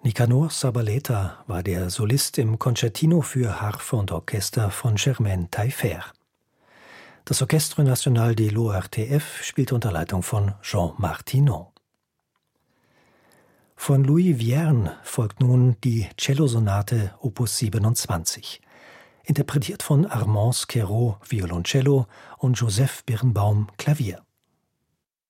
Nicanor Zabaleta war der Solist im Concertino für Harfe und Orchester von Germaine Taillefer. Das Orchestre National de l'ORTF spielte unter Leitung von Jean Martineau. Von Louis Vierne folgt nun die Cellosonate Opus 27, interpretiert von Armand Querot, Violoncello und Joseph Birnbaum, Klavier.